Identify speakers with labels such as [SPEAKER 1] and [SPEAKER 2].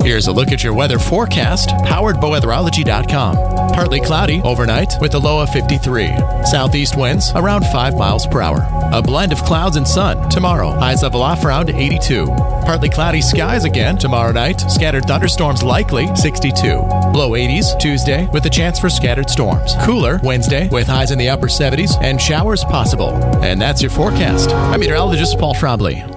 [SPEAKER 1] Here's a look at your weather forecast, powered by weatherology.com. Partly cloudy overnight with a low of 53. Southeast winds around 5 miles per hour. A blend of clouds and sun tomorrow. Highs level off around 82. Partly cloudy skies again tomorrow night. Scattered thunderstorms likely 62. Low 80s Tuesday with a chance for scattered storms. Cooler Wednesday with highs in the upper 70s and showers possible. And that's your forecast. I'm meteorologist Paul Trombley.